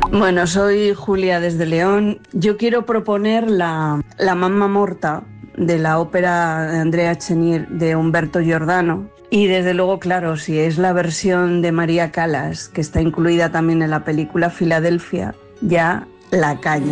Bueno, soy Julia desde León. Yo quiero proponer la Mamma Morta de la ópera de Andrea Chenier de Humberto Giordano. Y desde luego, claro, si es la versión de María Callas, que está incluida también en la película Filadelfia, ya la caña.